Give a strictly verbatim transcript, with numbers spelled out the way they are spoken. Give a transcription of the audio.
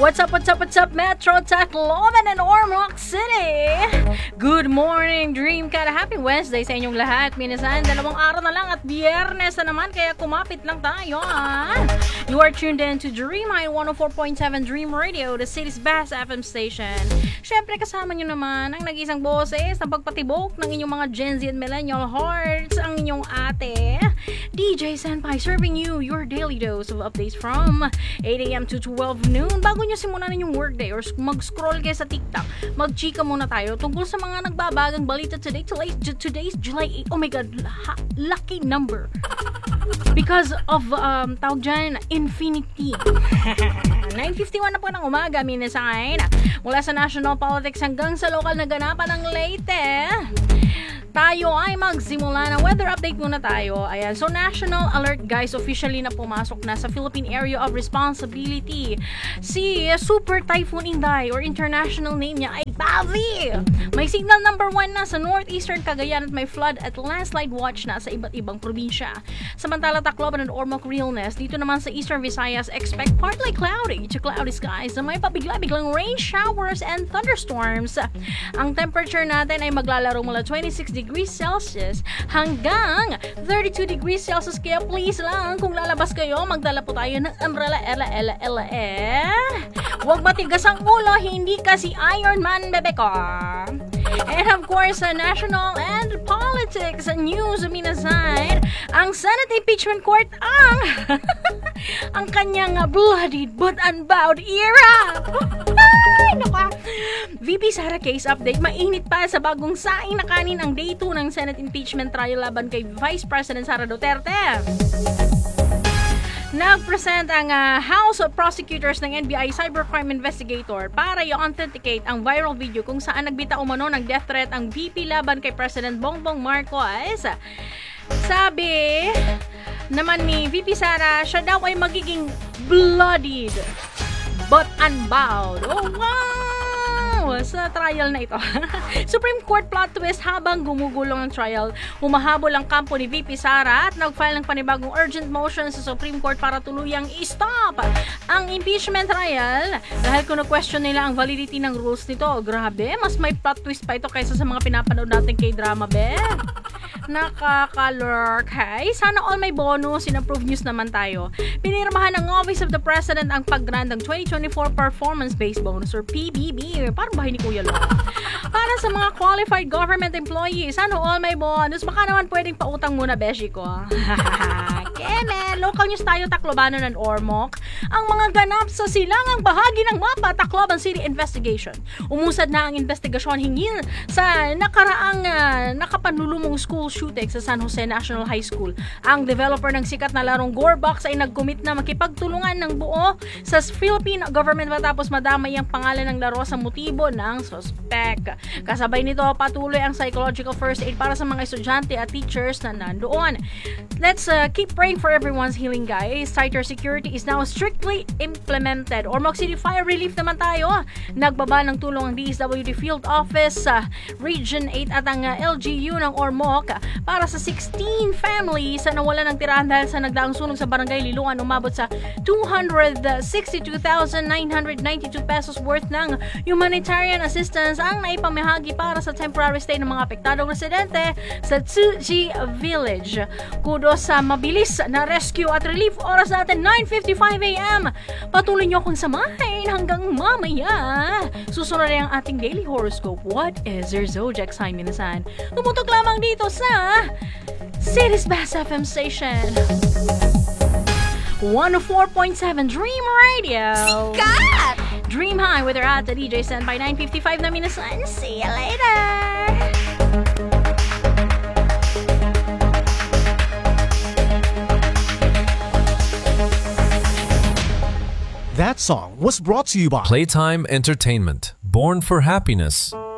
What's up, what's up, what's up, Metro Tacloban and Ormoc City? Good morning, Dream Cat. Happy Wednesday sa inyong lahat. Minasan, dalawang araw na lang at biyernes na naman, kaya kumapit lang tayo, ha? You are tuned in to Dream High one oh four point seven Dream Radio, the city's best F M station. Siyempre, kasama nyo naman ang nag-isang boses na pagpatibok ng inyong mga Gen Z and Millennial hearts, ang inyong ate, D J Senpai, serving you your daily dose of updates from eight a.m. to twelve noon. Bago nyo simulan yung workday or mag-scroll kayo sa TikTok, mag-chika muna tayo tungkol sa mga nagbabagang balita today. Today today's July eighth. Oh my God, ha- lucky number. Because of, um, tawag dyan, infinity. nine fifty-one na po ng umaga, minasain. Mula sa national politics hanggang sa local na ganapan ng Leyte, tayo ay magsimula ng weather update muna tayo. Ayan, so national alert guys, officially na pumasok na sa Philippine Area of Responsibility. Si Super Typhoon Inday or international name niya ay Bavi. May signal number one na sa northeastern Cagayan at may flood at landslide watch na sa iba't ibang probinsya. Samantala, Tacloban and Ormoc Realness, dito naman sa Eastern Visayas, expect partly cloudy to cloudy skies na may pabigla-biglang rain showers and thunderstorms. Ang temperature natin ay maglalaro mula twenty-six degrees Celsius hanggang thirty-two degrees Celsius, kaya please lang kung lalabas kayo, magdala po tayo ng umbrella, ela, ela, ela, eh. Huwag matigas ang ulo, hindi kasi Iron Man, bebe ko. And of course, sa national and politics news, minasan, ang Senate Impeachment Court ang ang kanyang bloodied but unbowed era. Ay, naka. V P Sara case update, mainit pa sa bagong saing na kanin ang day two ng Senate impeachment trial laban kay Vice President Sara Duterte. Nag-present ang uh, House of Prosecutors ng N B I Cybercrime Investigator para i-authenticate ang viral video kung saan nagbita umano ng death threat ang V P laban kay President Bongbong Marcos. Sabi naman ni V P Sara, siya daw ay magiging bloodied but unbowed. Oh, wow! Sa trial na ito. Supreme Court plot twist, habang gumugulong ang trial, humahabol ang kampo ni V P Sara at nag-file ng panibagong urgent motion sa Supreme Court para tuluyang i-stop ang impeachment trial dahil kung question nila ang validity ng rules nito. Grabe, mas may plot twist pa ito kaysa sa mga pinapanood natin kay drama, be. Nakakalurk. Hey, sana all may bonus. In-approve news naman tayo. Pinirmahan ng Office of the President ang pag-grant ng twenty twenty-four Performance-Based Bonus or P B B. Parang bahay ni Kuya Lo. Para sa mga qualified government employees, sana all may bonus. Baka naman pwedeng pautang muna, beshi ko. Keme, local news tayo, Taclobanon and Ormoc. Ang mga ganap sa silangang bahagi ng mapa, Tacloban City Investigation. Umusad na ang investigasyon hinggil sa nakaraang uh, nakapanlulumong school shooting sa San Jose National High School. Ang developer ng sikat na larong Gorebox ay nag-commit na makipagtulungan ng buo sa Philippine government matapos madamay ang pangalan ng laro sa motibo ng suspect. Kasabay nito, patuloy ang psychological first aid para sa mga estudyante at teachers na nandoon. Let's uh, keep praying for everyone's healing, guys. Tighter security is now strictly implemented. Ormoc City Fire Relief naman tayo. Nagbaba ng tulong ang D S W D Field Office sa uh, Region eight at ang uh, L G U ng Ormoc para sa sixteen families na nawalan ng tirahan dahil sa nagdaang sunog sa Barangay Liluan. Umabot sa two hundred sixty-two thousand nine hundred ninety-two pesos worth ng humanitarian assistance ang naipamahagi para sa temporary stay ng mga apektadong residente sa Tsuji Village. Kudos sa mabilis na rescue at relief. Oras natin nine fifty-five a.m. Patuloy nyo akong samahin hanggang mamaya. Susunod na ang ating daily horoscope. What is your zodiac sign, minasan? Tumutok lamang dito sa City's Best F M Station one oh four point seven Dream Radio. Sikat! Dream High with our ate D J Senpai nine fifty-five na minasan. See you later! That song was brought to you by Playtime Entertainment, born for happiness.